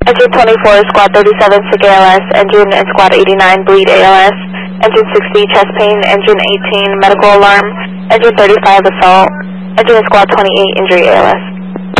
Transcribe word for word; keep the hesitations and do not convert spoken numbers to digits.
Engine twenty-four, Squad thirty-seven, sick A L S. Engine and Squad eighty-nine, bleed A L S. Engine sixty, chest pain. Engine eighteen, medical alarm. Engine thirty-five, assault. Engine and Squad twenty-eight, injury A L S.